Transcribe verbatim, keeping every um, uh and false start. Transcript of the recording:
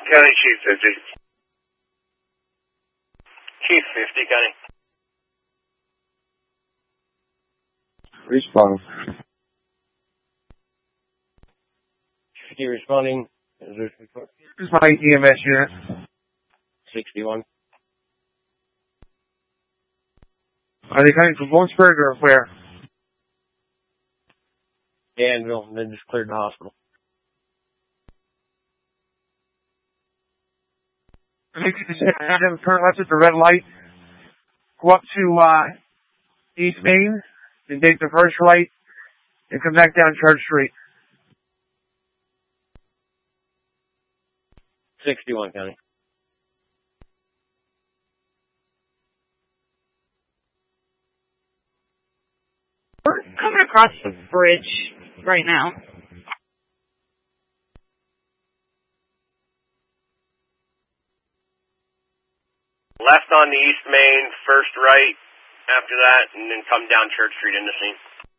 County Chief fifty. Chief fifty, County. Respond. fifty responding. Is this report? This is my E M S unit. sixty-one. Are they coming from Bloomsburg or where? Danville, and then just cleared the hospital. Maybe just have them turn left at the red light, go up to uh, East Main, and take the first right, and come back down Church Street. sixty-one, County. We're coming across the bridge right now. Left on the East Main, first right after that, and then come down Church Street into scene.